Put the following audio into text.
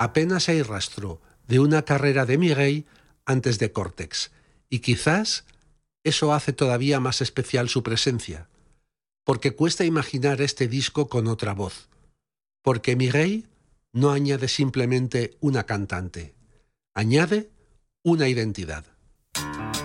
Apenas hay rastro de una carrera de Mireille antes de Cortex, y quizás eso hace todavía más especial su presencia, porque cuesta imaginar este disco con otra voz, porque Mireille no añade simplemente una cantante, añade una identidad.